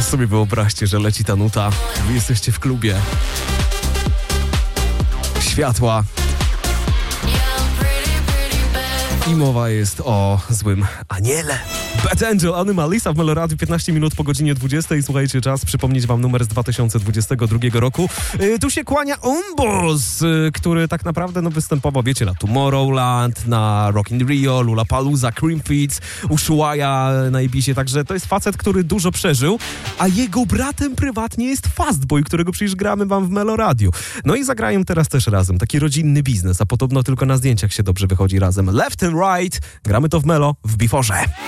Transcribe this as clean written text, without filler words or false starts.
Teraz sobie wyobraźcie, że leci ta nuta. Wy jesteście w klubie. Światła. I mowa jest o złym aniele. Bad Angel, Animalisa w Meloradiu, 15 minut po godzinie 20. Słuchajcie, czas przypomnieć wam numer z 2022 roku. Tu się kłania Umbos, który tak naprawdę występował, wiecie, na Tomorrowland, na Rock in Rio, Lollapalooza, Cream Feeds, Ushuaia na Ibizie, także to jest facet, który dużo przeżył, a jego bratem prywatnie jest Fastboy, którego przecież gramy wam w Meloradiu. No i zagrają teraz też razem, taki rodzinny biznes, a podobno tylko na zdjęciach się dobrze wychodzi razem. Left and Right, gramy to w Melo w Biforze.